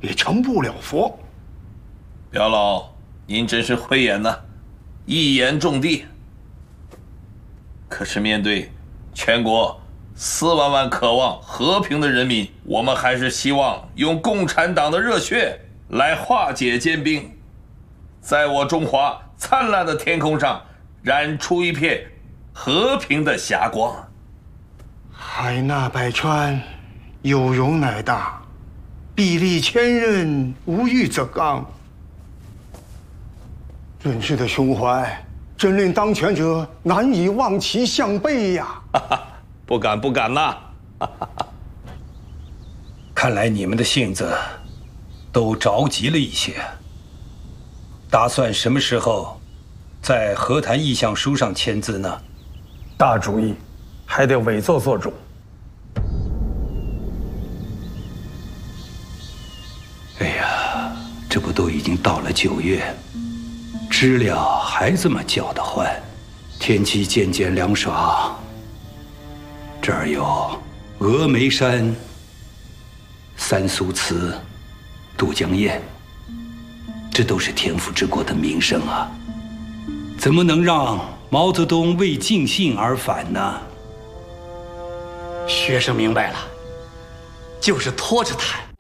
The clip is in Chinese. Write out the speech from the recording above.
也成不了佛。 表老，您真是慧眼呐，一言中的。可是面对全国4万万渴望和平的人民，我们还是希望用共产党的热血来化解坚冰，在我中华灿烂的天空上燃出一片和平的霞光。 海纳百川，有容乃大；砥砺千仞，无欲则刚。润之的胸怀，真令当权者难以望其项背呀！ 不敢呐！ 看来你们的性子都着急了一些。打算什么时候在和谈意向书上签字呢？ 大主意，还得委奏做主。 哎呀，这不都已经到了9月，知了还这么叫得欢，天气渐渐凉爽。这儿有峨眉山、三苏祠、渡江堰，这都是天府之国的名声啊，怎么能让毛泽东为尽兴而返呢？ 学生明白了，就是拖着谈。